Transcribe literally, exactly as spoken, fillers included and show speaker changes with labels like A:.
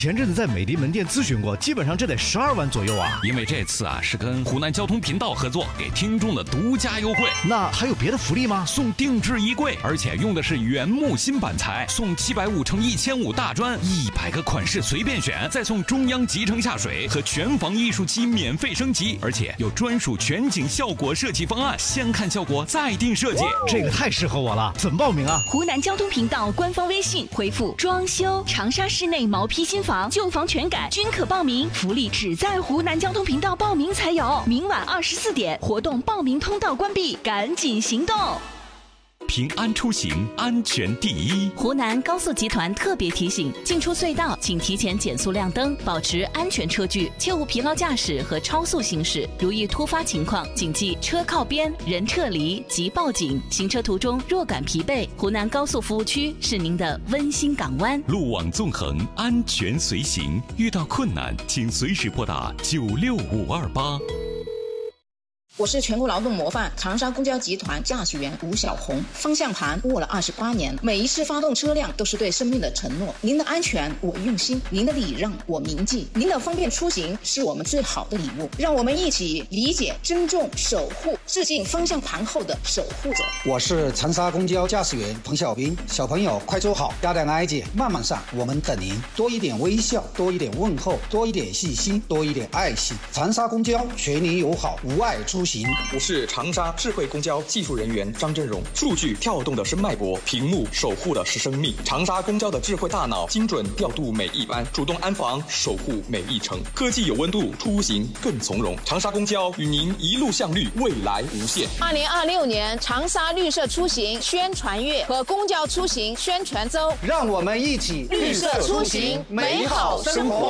A: 前阵子在美的门店咨询过，基本上这得十二万左右啊。
B: 因为这次啊是跟湖南交通频道合作，给听众的独家优惠。
A: 那还有别的福利吗？
B: 送定制衣柜，而且用的是原木新板材，送七百五乘一千五大砖，一百个款式随便选，再送中央集成下水和全房艺术机免费升级，而且有专属全景效果设计方案，先看效果再定设计。
A: 这个太适合我了，怎么报名啊？
C: 湖南交通频道官方微信回复装修长沙市内毛坯新房旧房全改均可报名，福利只在湖南交通频道报名才有。明晚二十四点活动报名通道关闭，赶紧行动。
B: 平安出行，安全第一。
C: 湖南高速集团特别提醒：进出隧道请提前减速亮灯，保持安全车距，切勿疲劳驾驶和超速行驶。如遇突发情况，谨记车靠边，人撤离及报警。行车途中若感疲惫，湖南高速服务区是您的温馨港湾。
B: 路网纵横，安全随行。遇到困难，请随时拨打九六五二八。
D: 我是全国劳动模范长沙公交集团驾驶员吴小红，方向盘握了二十八年，每一次发动车辆都是对生命的承诺。您的安全我用心，您的礼让我铭记，您的方便出行是我们最好的礼物。让我们一起理解、尊重、守护，致敬方向盘后的守护者。
E: 我是长沙公交驾驶员彭小兵，小朋友快坐好，大胆挨姐慢慢上，我们等您。多一点微笑，多一点问候，多一点细心，多一点爱心。长沙公交全您友好，无碍出行。
F: 我是长沙智慧公交技术人员张真荣，数据跳动的是脉搏，屏幕守护的是生命。长沙公交的智慧大脑精准调度每一班，主动安防守护每一程，科技有温度，出行更从容。长沙公交与您一路向绿，未来无限。
G: 二零二六年长沙绿色出行宣传月和公交出行宣传周，
E: 让我们一起
G: 绿色出行，美好生活。